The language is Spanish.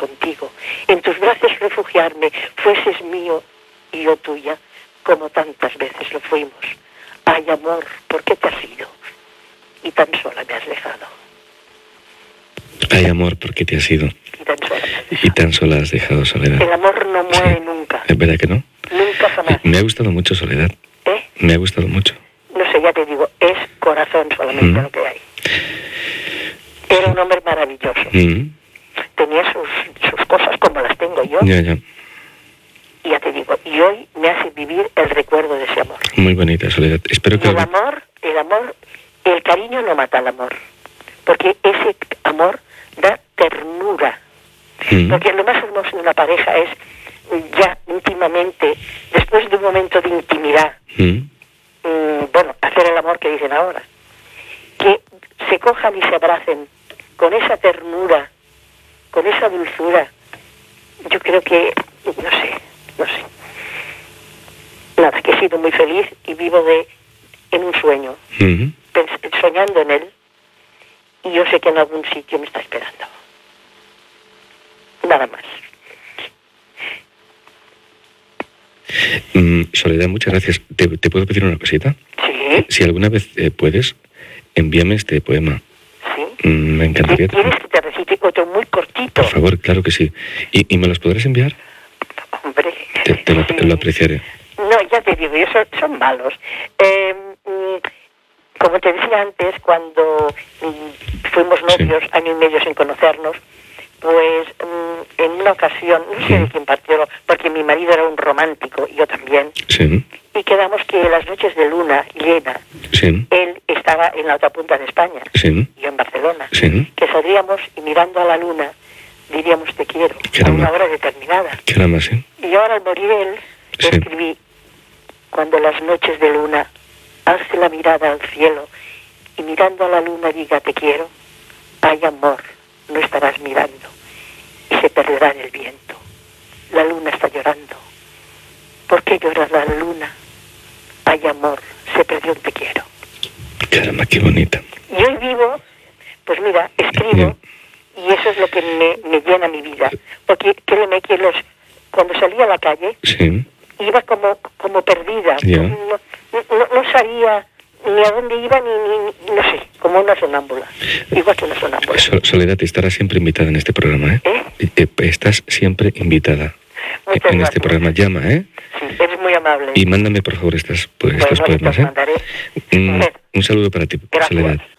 contigo, en tus brazos refugiarme, fueses mío y yo tuya, como tantas veces lo fuimos. Ay, amor, ¿por qué te has ido? Y tan sola me has dejado. Ay, amor, ¿por qué te has ido? Y tan sola has dejado, Soledad. El amor no muere nunca. ¿Es verdad que no? Nunca jamás. Me ha gustado mucho, Soledad. Me ha gustado mucho. No sé, ya te digo, es corazón solamente lo que hay. Era un hombre maravilloso. Tenía sus cosas como las tengo yo. Ya. Y ya te digo, y hoy me hace vivir el recuerdo de ese amor. Muy bonita, Soledad. Espero que... El amor, el cariño no mata al amor. Porque ese amor da ternura. Porque lo más hermoso de una pareja es ya íntimamente, después de un momento de intimidad, hacer el amor que dicen ahora, que se cojan y se abracen con esa ternura, con esa dulzura. Yo creo que, no sé. Nada, que he sido muy feliz y vivo en un sueño, soñando en él, y yo sé que en algún sitio me está esperando. Nada más. Soledad, muchas gracias. ¿Te puedo pedir una cosita? Sí. Si alguna vez puedes, envíame este poema. Sí. Me encantaría. ¿Quieres que te recite otro muy cortito? Por favor, claro que sí. ¿Y me los podrás enviar? Hombre. Lo apreciaré. No, ya te digo, son malos. Como te decía antes, cuando fuimos novios, año y medio sin conocernos, pues en una ocasión, no sé de quién partió, porque mi marido era un romántico y yo también, y quedamos que las noches de luna llena, él estaba en la otra punta de España, yo en Barcelona, que saldríamos y mirando a la luna diríamos te quiero, a una hora determinada. Y yo ahora al morir él, escribí, cuando las noches de luna alce la mirada al cielo y mirando a la luna diga te quiero, ay amor, no estarás mirando y se perderá en el viento. La luna está llorando. ¿Por qué llora la luna? Ay amor, se perdió un te quiero. Caramba, qué bonita. Y hoy vivo, pues mira, escribo y eso es lo que me llena mi vida. Porque créeme que cuando salía a la calle iba como perdida. No sabía ni a dónde iba, ni no sé, como una sonámbula. Igual que una sonámbula. Soledad, estarás siempre invitada en este programa, Estás siempre invitada en este programa. Llama, Sí, eres muy amable. Y mándame, por favor, estos poemas, mandaré. Un saludo para ti, Gracias. Soledad.